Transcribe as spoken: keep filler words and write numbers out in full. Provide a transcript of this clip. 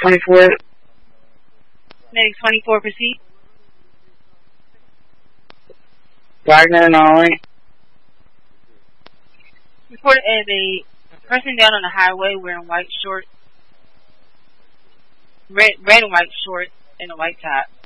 twenty-four. Medic twenty-four, proceed. Wagner and Ollie. Reported as a person down on the highway wearing white shorts, red, red and white shorts, and a white top.